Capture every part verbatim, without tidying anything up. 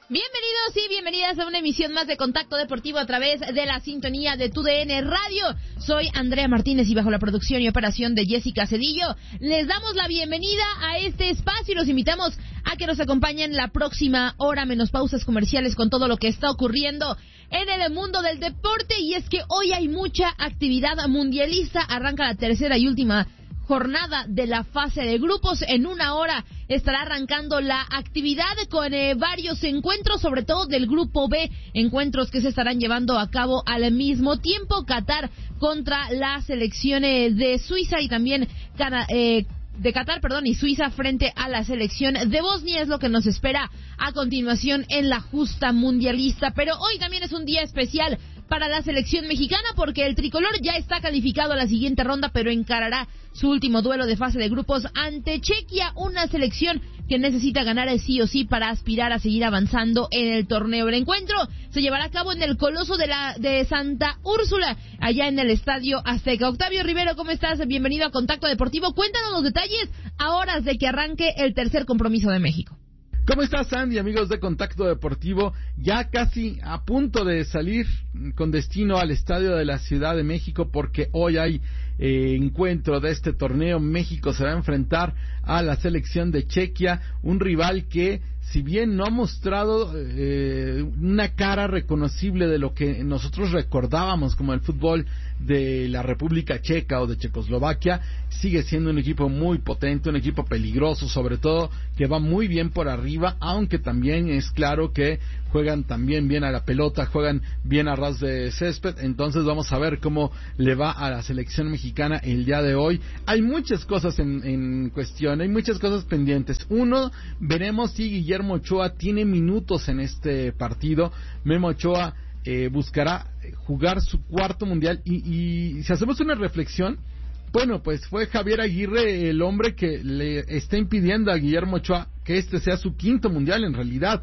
Bienvenidos y bienvenidas a una emisión más de Contacto Deportivo a través de la sintonía de T U D N Radio. Soy Andrea Martínez y bajo la producción y operación de Jessica Cedillo, les damos la bienvenida a este espacio y los invitamos a que nos acompañen la próxima hora, menos pausas comerciales, con todo lo que está ocurriendo en el mundo del deporte. Y es que hoy hay mucha actividad mundialista, arranca la tercera y última jornada de la fase de grupos. En una hora estará arrancando la actividad con eh, varios encuentros, sobre todo del grupo B, encuentros que se estarán llevando a cabo al mismo tiempo. Qatar contra las selecciones de Suiza y también Cana eh, de Qatar, perdón, y Suiza frente a la selección de Bosnia es lo que nos espera a continuación en la justa mundialista. Pero hoy también es un día especial para la selección mexicana porque el tricolor ya está calificado a la siguiente ronda, pero encarará su último duelo de fase de grupos ante Chequia, una selección que necesita ganar sí o sí para aspirar a seguir avanzando en el torneo. El encuentro se llevará a cabo en el Coloso de la de Santa Úrsula, allá en el Estadio Azteca. Octavio Rivero, ¿cómo estás? Bienvenido a Contacto Deportivo. Cuéntanos los detalles a horas de que arranque el tercer compromiso de México. ¿Cómo estás, Andy, amigos de Contacto Deportivo? Ya casi a punto de salir con destino al Estadio de la Ciudad de México porque hoy hay eh, encuentro de este torneo. México se va a enfrentar a la selección de Chequia, un rival que, si bien no ha mostrado eh, una cara reconocible de lo que nosotros recordábamos como el fútbol de la República Checa o de Checoslovaquia, sigue siendo un equipo muy potente, un equipo peligroso, sobre todo que va muy bien por arriba, aunque también es claro que juegan también bien a la pelota, juegan bien a ras de césped. Entonces vamos a ver cómo le va a la selección mexicana el día de hoy. Hay muchas cosas en, en cuestión, hay muchas cosas pendientes. Uno, veremos si Guillermo Ochoa tiene minutos en este partido. Memo Ochoa eh, buscará jugar su cuarto mundial y, y si hacemos una reflexión, bueno, pues fue Javier Aguirre el hombre que le está impidiendo a Guillermo Ochoa que este sea su quinto mundial en realidad,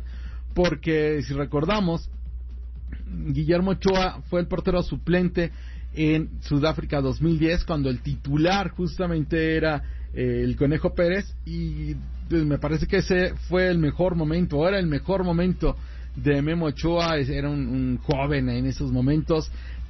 porque si recordamos, Guillermo Ochoa fue el portero suplente en Sudáfrica dos mil diez cuando el titular justamente era eh, el Conejo Pérez, y pues, me parece que ese fue el mejor momento, era el mejor momento de Memo Ochoa. Era un, un joven en esos momentos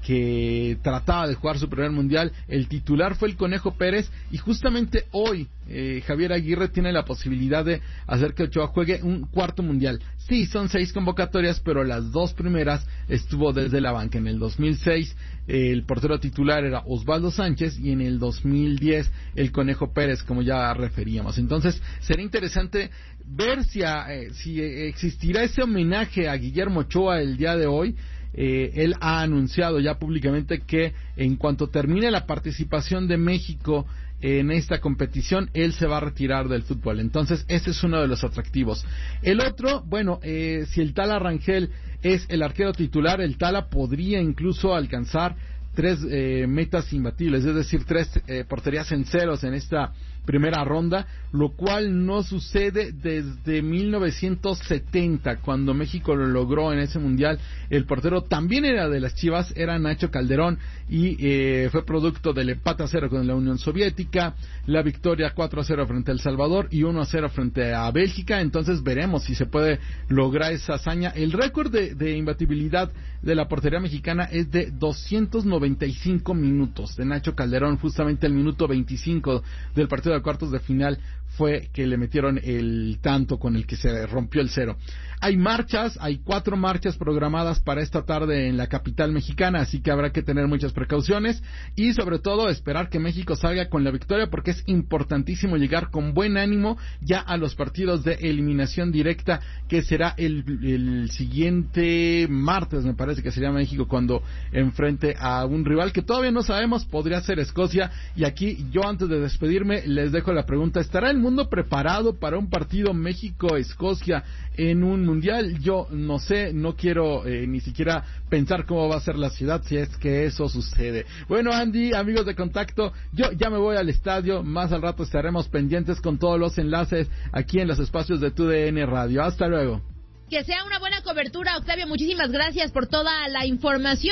que trataba de jugar su primer mundial. El titular fue el Conejo Pérez y justamente hoy eh, Javier Aguirre tiene la posibilidad de hacer que Ochoa juegue un cuarto mundial. Sí, son seis convocatorias, pero las dos primeras estuvo desde la banca. En el dos mil seis eh, el portero titular era Osvaldo Sánchez y en el dos mil diez el Conejo Pérez, como ya referíamos. Entonces será interesante ver si, a, eh, si existirá ese homenaje a Guillermo Ochoa el día de hoy. Eh, él ha anunciado ya públicamente que en cuanto termine la participación de México en esta competición, él se va a retirar del fútbol. Entonces ese es uno de los atractivos. El otro, bueno, eh, si el Tala Rangel es el arquero titular, el Tala podría incluso alcanzar tres eh, metas imbatibles, es decir, tres eh, porterías en ceros en esta primera ronda, lo cual no sucede desde mil novecientos setenta, cuando México lo logró en ese mundial. El portero también era de las Chivas, era Nacho Calderón, y eh, fue producto del empate a cero con la Unión Soviética, la victoria cuatro a cero frente a El Salvador y uno a cero frente a Bélgica. Entonces veremos si se puede lograr esa hazaña. El récord de, de imbatibilidad de la portería mexicana es de doscientos noventa y cinco minutos de Nacho Calderón. Justamente el minuto veinticinco del partido de cuartos de final fue que le metieron el tanto con el que se rompió el cero. Hay marchas, hay cuatro marchas programadas para esta tarde en la capital mexicana, así que habrá que tener muchas precauciones y sobre todo esperar que México salga con la victoria, porque es importantísimo llegar con buen ánimo ya a los partidos de eliminación directa, que será el, el siguiente martes, me parece que sería México cuando enfrente a un rival que todavía no sabemos, podría ser Escocia. Y aquí yo, antes de despedirme, les dejo la pregunta: ¿estará el mundo preparado para un partido México-Escocia en un mundial? Yo no sé, no quiero eh, ni siquiera pensar cómo va a ser la ciudad si es que eso sucede. Bueno, Andy, amigos de Contacto, yo ya me voy al estadio. Más al rato estaremos pendientes con todos los enlaces aquí en los espacios de T U D N Radio. Hasta luego. Que sea una buena cobertura, Octavio. Muchísimas gracias por toda la información.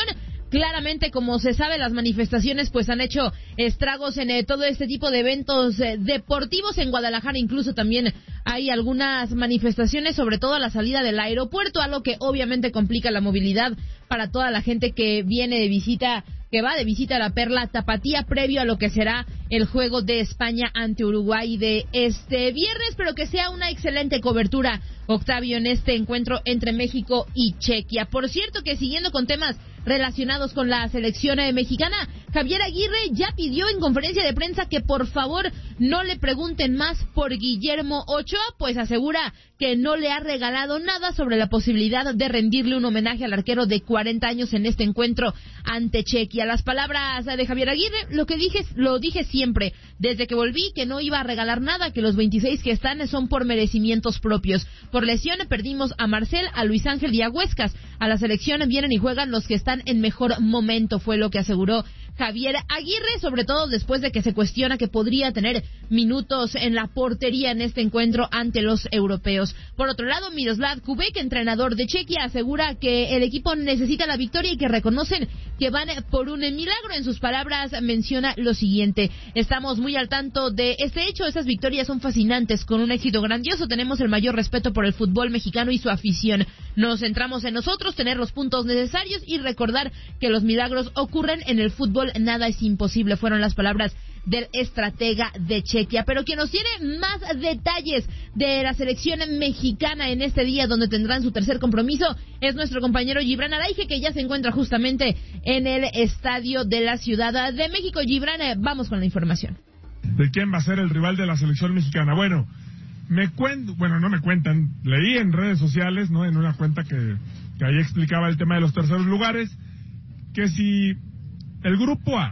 Claramente, como se sabe, las manifestaciones pues han hecho estragos en eh, todo este tipo de eventos eh, deportivos. En Guadalajara incluso también hay algunas manifestaciones, sobre todo a la salida del aeropuerto, algo que obviamente complica la movilidad para toda la gente que viene de visita, que va de visita a la Perla Tapatía previo a lo que será el juego de España ante Uruguay de este viernes, pero que sea una excelente cobertura, Octavio, en este encuentro entre México y Chequia. Por cierto, que siguiendo con temas relacionados con la selección eh, mexicana, Javier Aguirre ya pidió en conferencia de prensa que por favor no le pregunten más por Guillermo Ochoa, pues asegura que no le ha regalado nada sobre la posibilidad de rendirle un homenaje al arquero de cuarenta años en este encuentro ante Chequia. Las palabras de Javier Aguirre, lo que dije, lo dije siempre, desde que volví, que no iba a regalar nada, que los veintiséis que están son por merecimientos propios. Por lesión perdimos a Marcel, a Luis Ángel y a Huescas. A la selección vienen y juegan los que están en mejor momento, fue lo que aseguró Javier Aguirre, sobre todo después de que se cuestiona que podría tener minutos en la portería en este encuentro ante los europeos. Por otro lado, Miroslav Kubek, entrenador de Chequia, asegura que el equipo necesita la victoria y que reconocen que van por un milagro. En sus palabras menciona lo siguiente: estamos muy al tanto de este hecho, estas victorias son fascinantes, con un éxito grandioso, tenemos el mayor respeto por el fútbol mexicano y su afición. Nos centramos en nosotros, tener los puntos necesarios y recordar que los milagros ocurren en el fútbol, nada es imposible, fueron las palabras del estratega de Chequia. Pero quien nos tiene más detalles de la selección mexicana en este día, donde tendrán su tercer compromiso, es nuestro compañero Gibran Araige, que ya se encuentra justamente en el estadio de la Ciudad de México. Gibran, vamos con la información. ¿De quién va a ser el rival de la selección mexicana? Bueno, me cuento, bueno, no me cuentan, leí en redes sociales, ¿no? En una cuenta que, que ahí explicaba el tema de los terceros lugares, que si el grupo A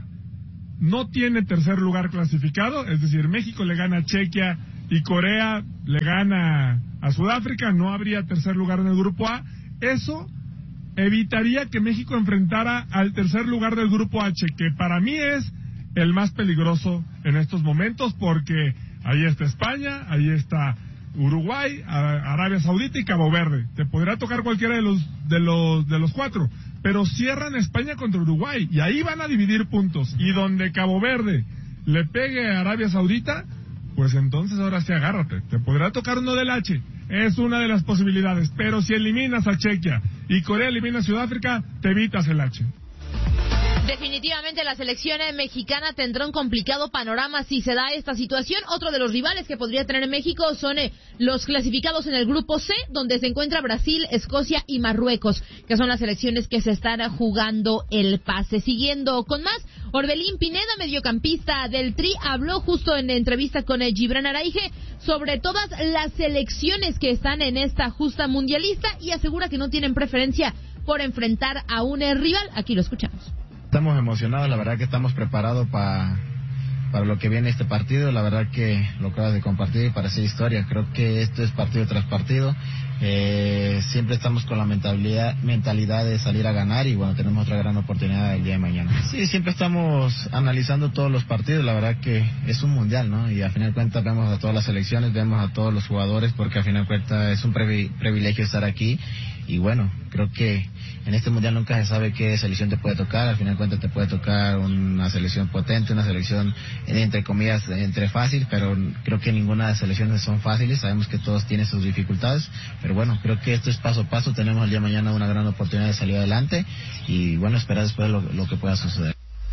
no tiene tercer lugar clasificado, es decir, México le gana a Chequia y Corea le gana a Sudáfrica, no habría tercer lugar en el grupo A. Eso evitaría que México enfrentara al tercer lugar del grupo H, que para mí es el más peligroso en estos momentos, porque ahí está España, ahí está Uruguay, Arabia Saudita y Cabo Verde. Te podrá tocar cualquiera de los de los de los cuatro, pero cierran España contra Uruguay y ahí van a dividir puntos. Y donde Cabo Verde le pegue a Arabia Saudita, pues entonces ahora sí agárrate. Te podrá tocar uno del H, es una de las posibilidades, pero si eliminas a Chequia y Corea elimina a Sudáfrica, te evitas el H. Definitivamente la selección mexicana tendrá un complicado panorama si se da esta situación. Otro de los rivales que podría tener México son eh, los clasificados en el grupo C, donde se encuentra Brasil, Escocia y Marruecos, que son las selecciones que se están jugando el pase. Siguiendo con más, Orbelín Pineda, mediocampista del Tri, habló justo en entrevista con eh, Gibran Araige sobre todas las selecciones que están en esta justa mundialista y asegura que no tienen preferencia por enfrentar a un eh, rival. Aquí lo escuchamos. Estamos emocionados, la verdad que estamos preparados para para lo que viene este partido, la verdad que lo acabas de compartir para hacer historia, creo que esto es partido tras partido, eh, siempre estamos con la mentalidad mentalidad de salir a ganar y bueno, tenemos otra gran oportunidad el día de mañana. Sí, siempre estamos analizando todos los partidos, la verdad que es un mundial, ¿no? Y a final de cuentas vemos a todas las selecciones, vemos a todos los jugadores, porque a final de cuentas es un privilegio estar aquí y bueno, creo que en este mundial nunca se sabe qué selección te puede tocar, al final de cuentas te puede tocar una selección potente, una selección entre comillas, entre fácil, pero creo que ninguna de las selecciones son fáciles, sabemos que todos tienen sus dificultades, pero bueno, creo que esto es paso a paso, tenemos el día de mañana una gran oportunidad de salir adelante y bueno, esperar después lo, lo que pueda suceder.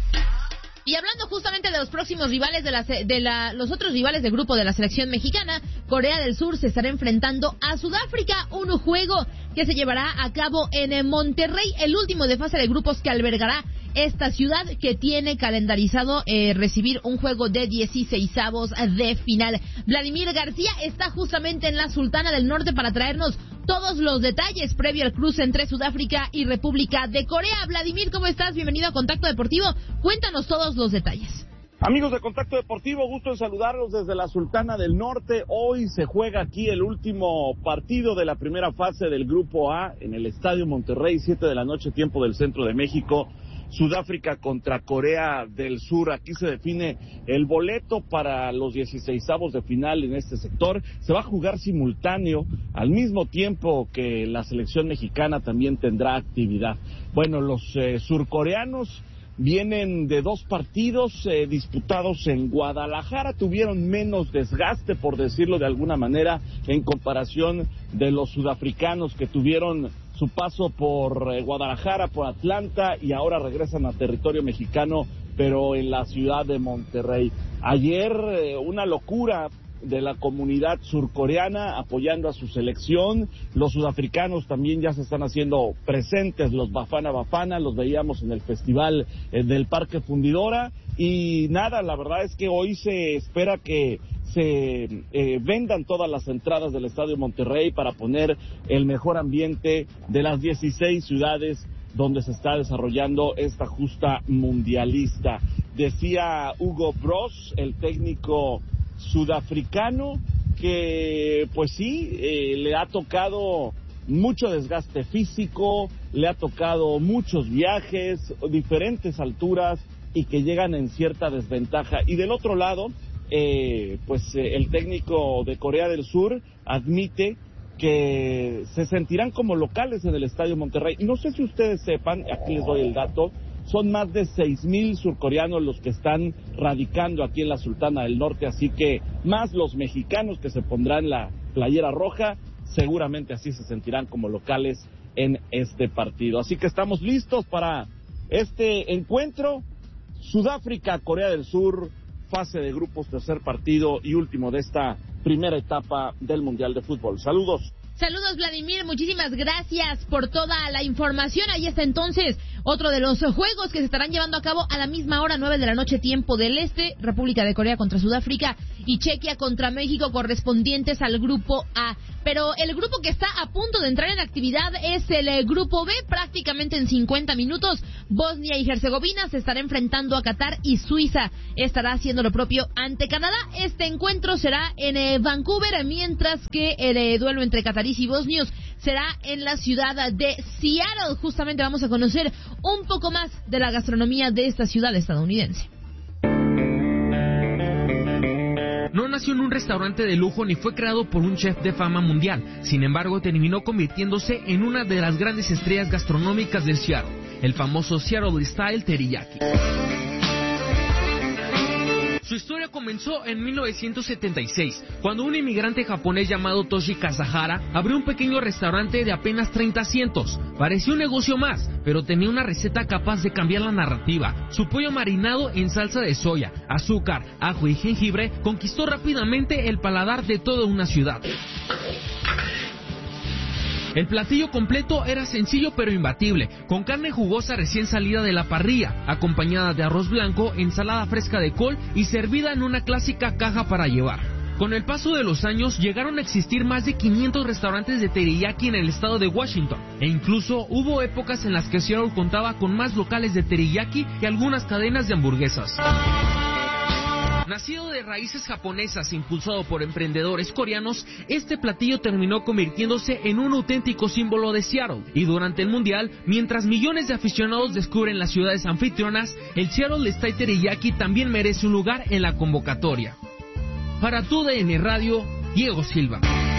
Y hablando justamente de los próximos rivales de, la, de la, los otros rivales del grupo de la selección mexicana, Corea del Sur se estará enfrentando a Sudáfrica, un juego que se llevará a cabo en Monterrey, el último de fase de grupos que albergará esta ciudad, que tiene calendarizado eh, recibir un juego de dieciseisavos de final. Vladimir García está justamente en la Sultana del Norte para traernos todos los detalles previo al cruce entre Sudáfrica y República de Corea. Vladimir, ¿cómo estás? Bienvenido a Contacto Deportivo. Cuéntanos todos los detalles. Amigos de Contacto Deportivo, gusto en saludarlos desde la Sultana del Norte. Hoy se juega aquí el último partido de la primera fase del Grupo A en el Estadio Monterrey, siete de la noche, tiempo del centro de México. Sudáfrica contra Corea del Sur. Aquí se define el boleto para los dieciseisavos de final en este sector. Se va a jugar simultáneo al mismo tiempo que la selección mexicana también tendrá actividad. Bueno, los eh, surcoreanos vienen de dos partidos eh, disputados en Guadalajara, tuvieron menos desgaste, por decirlo de alguna manera, en comparación de los sudafricanos que tuvieron su paso por eh, Guadalajara, por Atlanta, y ahora regresan a territorio mexicano, pero en la ciudad de Monterrey. Ayer eh, una locura de la comunidad surcoreana apoyando a su selección. Los sudafricanos también ya se están haciendo presentes, los Bafana Bafana, los veíamos en el festival eh, del Parque Fundidora, y nada, la verdad es que hoy se espera que se eh, vendan todas las entradas del Estadio Monterrey para poner el mejor ambiente de las dieciséis ciudades donde se está desarrollando esta justa mundialista. Decía Hugo Broz, el técnico sudafricano, que pues sí, eh, le ha tocado mucho desgaste físico, le ha tocado muchos viajes, diferentes alturas, y que llegan en cierta desventaja. Y del otro lado, eh, pues eh, el técnico de Corea del Sur admite que se sentirán como locales en el Estadio Monterrey. No sé si ustedes sepan, aquí les doy el dato, son más de seis mil surcoreanos los que están radicando aquí en la Sultana del Norte, así que más los mexicanos que se pondrán la playera roja, seguramente así se sentirán como locales en este partido. Así que estamos listos para este encuentro. Sudáfrica, Corea del Sur, fase de grupos, tercer partido y último de esta primera etapa del Mundial de Fútbol. Saludos. Saludos, Vladimir, muchísimas gracias por toda la información. Ahí está entonces otro de los juegos que se estarán llevando a cabo a la misma hora, nueve de la noche, tiempo del Este. República de Corea contra Sudáfrica y Chequia contra México, correspondientes al grupo A. Pero el grupo que está a punto de entrar en actividad es el grupo B. Prácticamente en cincuenta minutos, Bosnia y Herzegovina se estará enfrentando a Qatar y Suiza estará haciendo lo propio ante Canadá. Este encuentro será en eh, Vancouver, mientras que el eh, duelo entre catarís y bosnios será en la ciudad de Seattle. Justamente vamos a conocer un poco más de la gastronomía de esta ciudad estadounidense. No nació en un restaurante de lujo ni fue creado por un chef de fama mundial. Sin embargo, terminó convirtiéndose en una de las grandes estrellas gastronómicas del Seattle, el famoso Seattle Style Teriyaki. Su historia comenzó en mil novecientos setenta y seis, cuando un inmigrante japonés llamado Toshi Kazahara abrió un pequeño restaurante de apenas treinta asientos. Parecía un negocio más, pero tenía una receta capaz de cambiar la narrativa. Su pollo marinado en salsa de soya, azúcar, ajo y jengibre conquistó rápidamente el paladar de toda una ciudad. El platillo completo era sencillo pero imbatible, con carne jugosa recién salida de la parrilla, acompañada de arroz blanco, ensalada fresca de col y servida en una clásica caja para llevar. Con el paso de los años llegaron a existir más de quinientos restaurantes de teriyaki en el estado de Washington, e incluso hubo épocas en las que Seattle contaba con más locales de teriyaki que algunas cadenas de hamburguesas. Nacido de raíces japonesas, impulsado por emprendedores coreanos, este platillo terminó convirtiéndose en un auténtico símbolo de Seattle. Y durante el Mundial, mientras millones de aficionados descubren las ciudades anfitrionas, el Seattle Style Teriyaki también merece un lugar en la convocatoria. Para T U D N Radio, Diego Silva.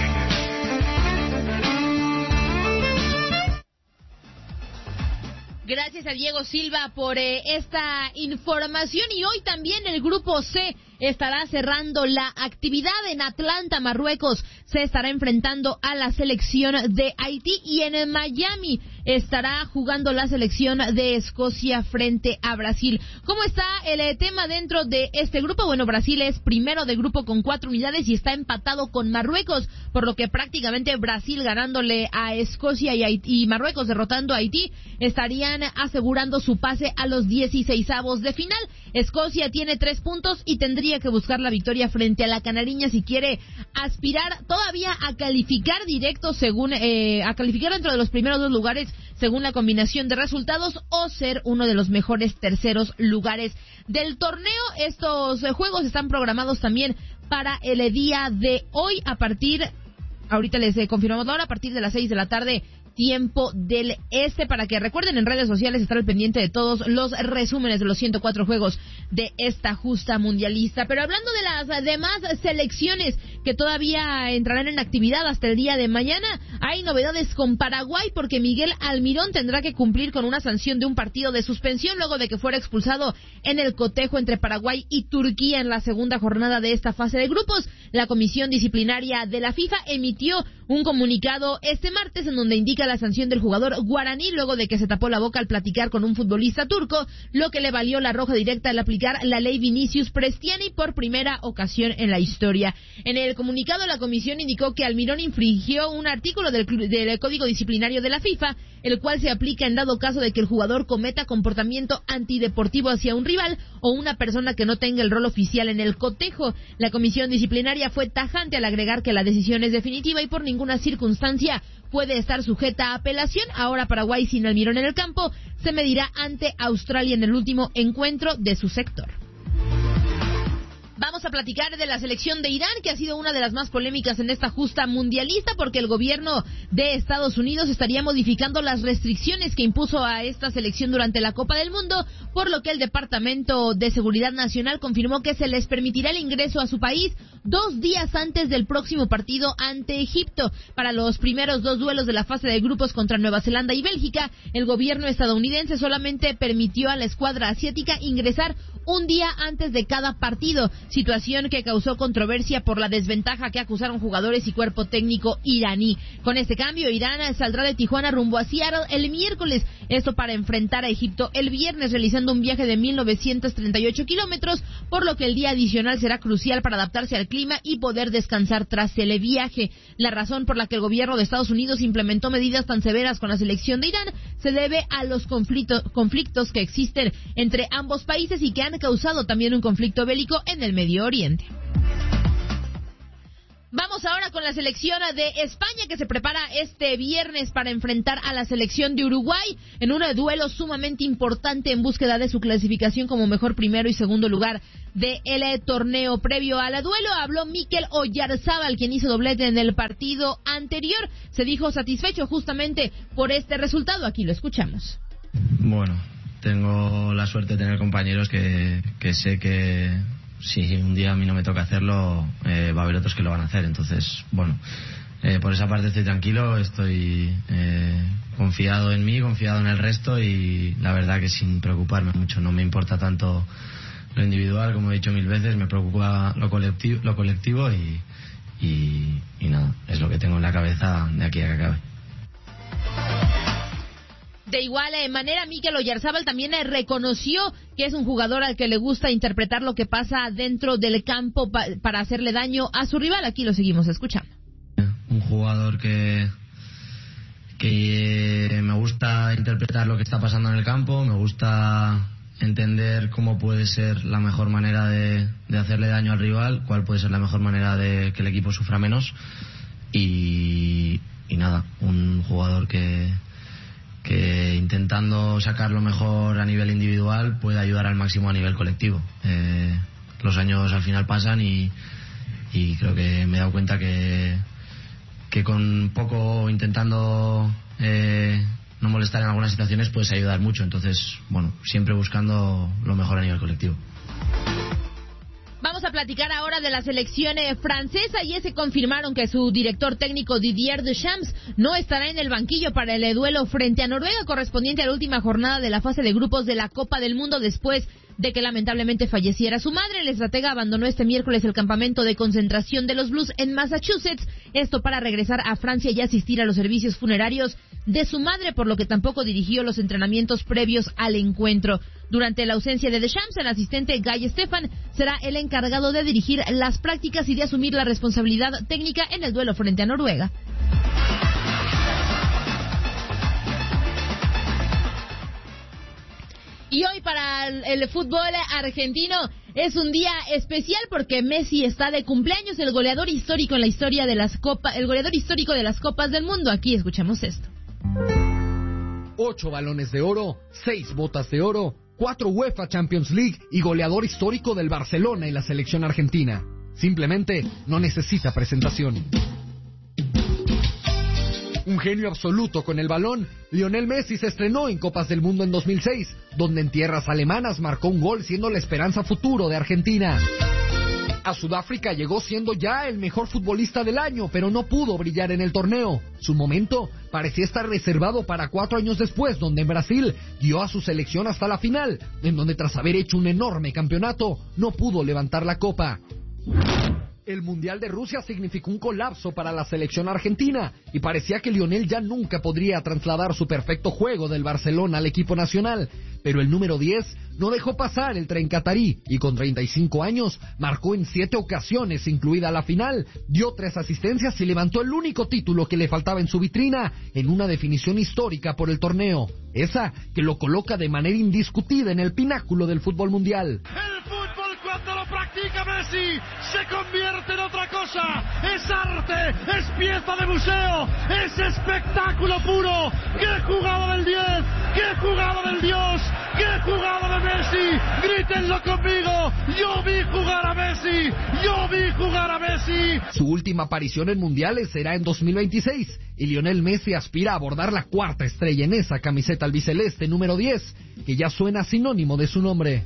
Gracias a Diego Silva por eh, esta información. Y hoy también el grupo C estará cerrando la actividad en Atlanta, Marruecos. Se estará enfrentando a la selección de Haití, y en Miami estará jugando la selección de Escocia frente a Brasil. ¿Cómo está el eh, tema dentro de este grupo? Bueno, Brasil es primero de grupo con cuatro unidades y está empatado con Marruecos, por lo que prácticamente Brasil ganándole a Escocia y, Haití, y Marruecos derrotando a Haití estarían asegurando su pase a los dieciseisavos de final. Escocia tiene tres puntos y tendría que buscar la victoria frente a la Canariña si quiere aspirar todavía a calificar directo, según eh, a calificar dentro de los primeros dos lugares según la combinación de resultados, o ser uno de los mejores terceros lugares del torneo. Estos eh, juegos están programados también para el día de hoy a partir, ahorita les eh, confirmamos la hora, a partir de las seis de la tarde, tiempo del Este, para que recuerden en redes sociales estar al pendiente de todos los resúmenes de los ciento cuatro juegos de esta justa mundialista. Pero hablando de las demás selecciones que todavía entrarán en actividad hasta el día de mañana, Hay novedades con Paraguay porque Miguel Almirón tendrá que cumplir con una sanción de un partido de suspensión luego de que fuera expulsado en el cotejo entre Paraguay y Turquía en la segunda jornada de esta fase de grupos. La Comisión Disciplinaria de la FIFA emitió un comunicado este martes en donde indica la sanción del jugador guaraní luego de que se tapó la boca al platicar con un futbolista turco, lo que le valió la roja directa al aplicar la ley Vinicius Prestiani por primera ocasión en la historia. En el comunicado, la comisión indicó que Almirón infringió un artículo del, del Código Disciplinario de la FIFA, el cual se aplica en dado caso de que el jugador cometa comportamiento antideportivo hacia un rival o una persona que no tenga el rol oficial en el cotejo. La comisión disciplinaria fue tajante al agregar que la decisión es definitiva y por ninguna circunstancia puede estar sujeta a apelación. Ahora Paraguay, sin Almirón en el campo, se medirá ante Australia en el último encuentro de su sector. Vamos a platicar de la selección de Irán, que ha sido una de las más polémicas en esta justa mundialista, porque el gobierno de Estados Unidos estaría modificando las restricciones que impuso a esta selección durante la Copa del Mundo, por lo que el Departamento de Seguridad Nacional confirmó que se les permitirá el ingreso a su país dos días antes del próximo partido ante Egipto. Para los primeros dos duelos de la fase de grupos contra Nueva Zelanda y Bélgica, el gobierno estadounidense solamente permitió a la escuadra asiática ingresar un día antes de cada partido, situación que causó controversia por la desventaja que acusaron jugadores y cuerpo técnico iraní. Con este cambio, Irán saldrá de Tijuana rumbo a Seattle el miércoles, esto para enfrentar a Egipto el viernes, realizando un viaje de mil novecientos treinta y ocho kilómetros, por lo que el día adicional será crucial para adaptarse al clima y poder descansar tras el viaje. La razón por la que el gobierno de Estados Unidos implementó medidas tan severas con la selección de Irán se debe a los conflictos, conflictos que existen entre ambos países y que han causado también un conflicto bélico en el Medio Oriente. Vamos ahora con la selección de España, que se prepara este viernes para enfrentar a la selección de Uruguay en un duelo sumamente importante en búsqueda de su clasificación como mejor primero y segundo lugar del torneo. Previo al duelo habló Mikel Oyarzábal, quien hizo doblete en el partido anterior. Se dijo satisfecho justamente por este resultado. Aquí lo escuchamos. Bueno, tengo la suerte de tener compañeros que, que sé que si un día a mí no me toca hacerlo, eh, va a haber otros que lo van a hacer. Entonces, bueno, eh, por esa parte estoy tranquilo, estoy eh, confiado en mí, confiado en el resto y la verdad que sin preocuparme mucho. No me importa tanto lo individual, como he dicho mil veces, me preocupa lo colectivo, lo colectivo y, y, y nada, es lo que tengo en la cabeza de aquí a que acabe. De igual manera, Mikel Oyarzábal también reconoció que es un jugador al que le gusta interpretar lo que pasa dentro del campo pa- para hacerle daño a su rival. Aquí lo seguimos escuchando. Un jugador que, que me gusta interpretar lo que está pasando en el campo, me gusta entender cómo puede ser la mejor manera de, de hacerle daño al rival, cuál puede ser la mejor manera de que el equipo sufra menos y, y nada, un jugador que que intentando sacar lo mejor a nivel individual puede ayudar al máximo a nivel colectivo. Eh, los años al final pasan y, y creo que me he dado cuenta que, que con poco intentando eh, no molestar en algunas situaciones puedes ayudar mucho. Entonces, bueno, siempre buscando lo mejor a nivel colectivo. Vamos a platicar ahora de la selección eh, francesa y ese confirmaron que su director técnico Didier Deschamps no estará en el banquillo para el eh, duelo frente a Noruega correspondiente a la última jornada de la fase de grupos de la Copa del Mundo después de que lamentablemente falleciera su madre. El estratega abandonó este miércoles el campamento de concentración de los Blues en Massachusetts, esto para regresar a Francia y asistir a los servicios funerarios de su madre, por lo que tampoco dirigió los entrenamientos previos al encuentro. Durante la ausencia de Deschamps, el asistente Guy Stefan será el encargado de dirigir las prácticas y de asumir la responsabilidad técnica en el duelo frente a Noruega. Y hoy para el, el fútbol argentino es un día especial porque Messi está de cumpleaños, el goleador histórico en la historia de las copas, el goleador histórico de las Copas del Mundo. Aquí escuchamos esto. Ocho balones de oro, seis botas de oro, cuatro UEFA Champions League y goleador histórico del Barcelona y la selección argentina. Simplemente no necesita presentación. Un genio absoluto con el balón, Lionel Messi se estrenó en Copas del Mundo en dos mil seis, donde en tierras alemanas marcó un gol siendo la esperanza futuro de Argentina. A Sudáfrica llegó siendo ya el mejor futbolista del año, pero no pudo brillar en el torneo. Su momento parecía estar reservado para cuatro años después, donde en Brasil guió a su selección hasta la final, en donde tras haber hecho un enorme campeonato, no pudo levantar la copa. El Mundial de Rusia significó un colapso para la selección argentina y parecía que Lionel ya nunca podría trasladar su perfecto juego del Barcelona al equipo nacional, pero el número diez no dejó pasar el tren catarí y con treinta y cinco años marcó en siete ocasiones, incluida la final, dio tres asistencias y levantó el único título que le faltaba en su vitrina en una definición histórica por el torneo, esa que lo coloca de manera indiscutida en el pináculo del fútbol mundial. El fútbol cuando lo practica Messi se convierte en otra cosa, es arte, es pieza de museo, es espectáculo puro. ¡Qué jugada del diez! ¡Qué jugada del Dios! ¡Qué jugada de Messi! ¡Grítenlo conmigo! ¡Yo vi jugar a Messi! ¡Yo vi jugar a Messi! Su última aparición en mundiales será en dos mil veintiséis y Lionel Messi aspira a abordar la cuarta estrella en esa camiseta albiceleste número diez, que ya suena sinónimo de su nombre.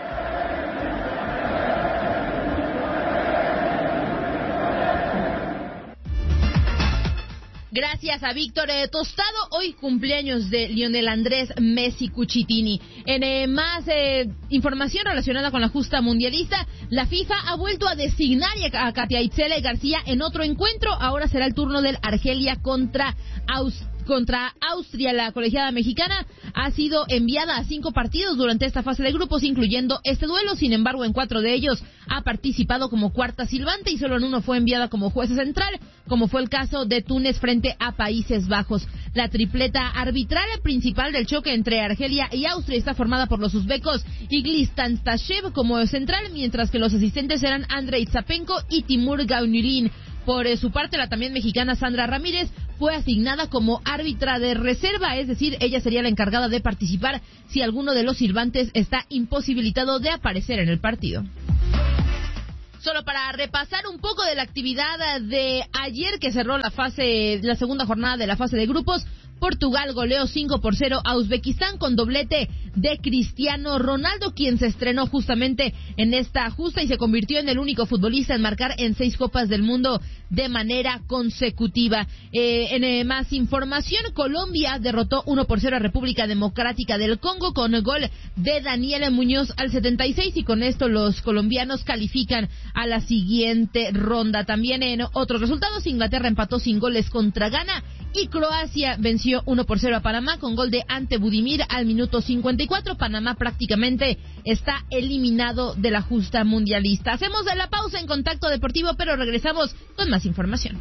Gracias a Víctor eh, Tostado, hoy cumpleaños de Lionel Andrés Messi Cucitini. En eh, más eh, información relacionada con la justa mundialista, la FIFA ha vuelto a designar a Katia Itzela García en otro encuentro. Ahora será el turno del Argelia contra Austria. Contra Austria. La colegiada mexicana ha sido enviada a cinco partidos durante esta fase de grupos, incluyendo este duelo. Sin embargo, en cuatro de ellos ha participado como cuarta silbante y solo en uno fue enviada como jueza central, como fue el caso de Túnez frente a Países Bajos. La tripleta arbitral principal del choque entre Argelia y Austria está formada por los uzbecos Iglis Tantashev como central, mientras que los asistentes eran Andrei Tsapenko y Timur Gaunilin. Por eh, su parte, la también mexicana Sandra Ramírez fue asignada como árbitra de reserva, es decir, ella sería la encargada de participar si alguno de los silbantes está imposibilitado de aparecer en el partido. Solo para repasar un poco de la actividad de ayer que cerró la fase, la segunda jornada de la fase de grupos, Portugal goleó cinco por cero a Uzbekistán con doblete de Cristiano Ronaldo, quien se estrenó justamente en esta justa y se convirtió en el único futbolista en marcar en seis Copas del Mundo de manera consecutiva. Eh, en eh, más información, Colombia derrotó uno por cero a República Democrática del Congo con el gol de Daniel Muñoz al setenta y seis y con esto los colombianos califican a la siguiente ronda. También en otros resultados, Inglaterra empató sin goles contra Ghana y Croacia venció uno por cero a Panamá con gol de Ante Budimir al minuto cincuenta y cuatro. Panamá prácticamente está eliminado de la justa mundialista. Hacemos la pausa en Contacto Deportivo, pero regresamos con más información.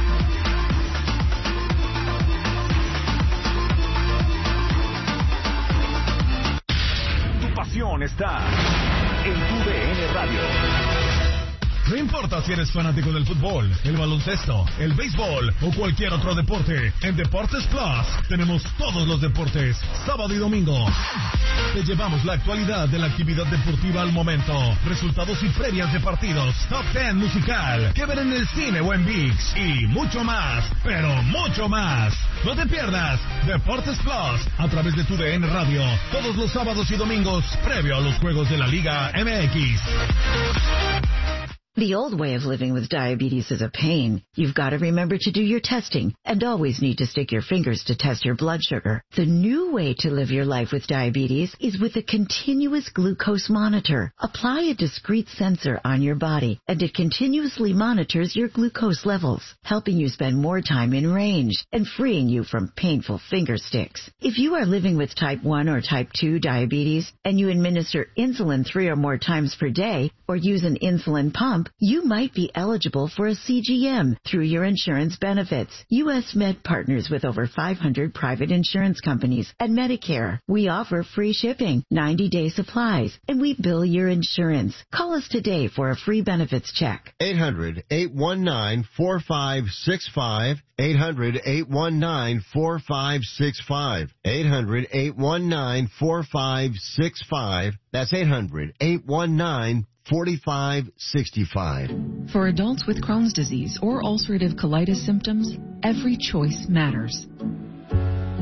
Tu pasión está en tu D N Radio. No importa si eres fanático del fútbol, el baloncesto, el béisbol o cualquier otro deporte, en Deportes Plus tenemos todos los deportes, sábado y domingo. Te llevamos la actualidad de la actividad deportiva al momento, resultados y previas de partidos, top diez musical, que ver en el cine o en ViX y mucho más, pero mucho más. No te pierdas Deportes Plus a través de tu D N Radio, todos los sábados y domingos, previo a los juegos de la Liga M X. The old way of living with diabetes is a pain. You've got to remember to do your testing and always need to stick your fingers to test your blood sugar. The new way to live your life with diabetes is with a continuous glucose monitor. Apply a discrete sensor on your body and it continuously monitors your glucose levels, helping you spend more time in range and freeing you from painful finger sticks. If you are living with type one or type two diabetes and you administer insulin three or more times per day or use an insulin pump, you might be eligible for a C G M through your insurance benefits. U S Med partners with over five hundred private insurance companies and Medicare. We offer free shipping, ninety-day supplies, and we bill your insurance. Call us today for a free benefits check. eight hundred, eight one nine, four five six five. eight hundred, eight one nine, four five six five. eight hundred, eight one nine, four five six five. That's eight hundred, eight one nine, forty-five sixty-five. For adults with Crohn's disease or ulcerative colitis symptoms, every choice matters.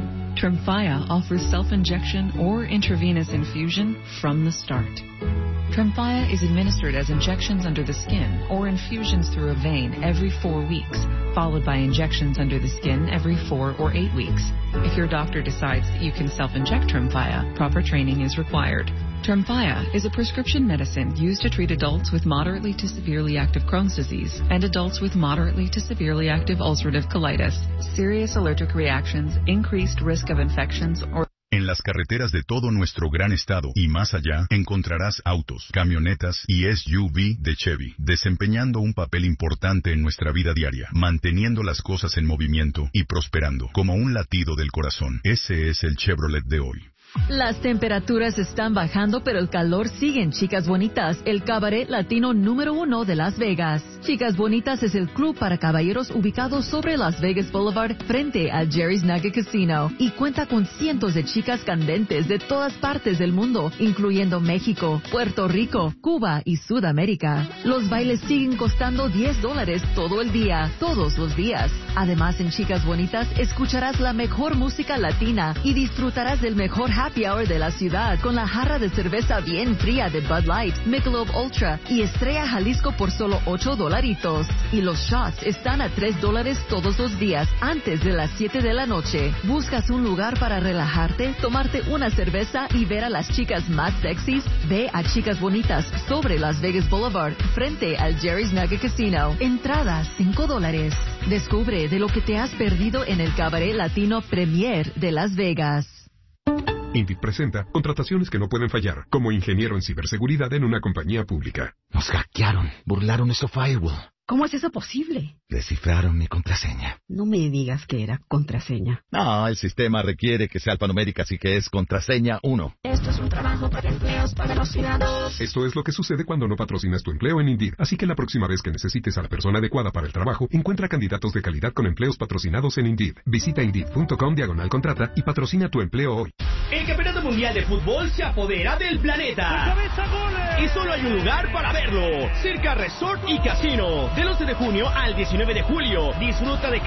Tremfya offers self-injection or intravenous infusion from the start. Tremfya is administered as injections under the skin or infusions through a vein every four weeks, followed by injections under the skin every four or eight weeks. If your doctor decides that you can self-inject Tremfya, proper training is required. Tremfya is a prescription medicine used to treat adults with moderately to severely active Crohn's disease and adults with moderately to severely active ulcerative colitis. Serious allergic reactions, increased risk of infections, or En las carreteras de todo nuestro gran estado y más allá, encontrarás autos, camionetas y S U V de Chevy, desempeñando un papel importante en nuestra vida diaria, manteniendo las cosas en movimiento y prosperando, como un latido del corazón. Ese es el Chevrolet de hoy. Las temperaturas están bajando, pero el calor sigue en Chicas Bonitas, el cabaret latino número uno de Las Vegas. Chicas Bonitas es el club para caballeros ubicado sobre Las Vegas Boulevard frente a Jerry's Nugget Casino y cuenta con cientos de chicas candentes de todas partes del mundo, incluyendo México, Puerto Rico, Cuba y Sudamérica. Los bailes siguen costando diez dólares todo el día, todos los días. Además, en Chicas Bonitas escucharás la mejor música latina y disfrutarás del mejor happy hour de la ciudad con la jarra de cerveza bien fría de Bud Light, Michelob Ultra y Estrella Jalisco por solo ocho dolaritos. Y los shots están a tres dólares todos los días antes de las siete de la noche. ¿Buscas un lugar para relajarte, tomarte una cerveza y ver a las chicas más sexys? Ve a Chicas Bonitas sobre Las Vegas Boulevard frente al Jerry's Nugget Casino. Entradas cinco dólares. Descubre de lo que te has perdido en el cabaret latino Premier de Las Vegas. Indeed presenta contrataciones que no pueden fallar, como ingeniero en ciberseguridad en una compañía pública. Nos hackearon, burlaron nuestro firewall. ¿Cómo es eso posible? Descifraron mi contraseña. No me digas que era contraseña. No, el sistema requiere que sea alfanumérica, así que es contraseña uno. Esto es un trabajo para empleos patrocinados. Esto es lo que sucede cuando no patrocinas tu empleo en Indeed. Así que la próxima vez que necesites a la persona adecuada para el trabajo, encuentra candidatos de calidad con empleos patrocinados en Indeed. Visita Indeed punto com diagonal contrata y patrocina tu empleo hoy. El Campeonato Mundial de Fútbol se apodera del planeta. Y solo hay un lugar para verlo. Circa Resort y Casino. Del once de junio al diecinueve de julio. Disfruta de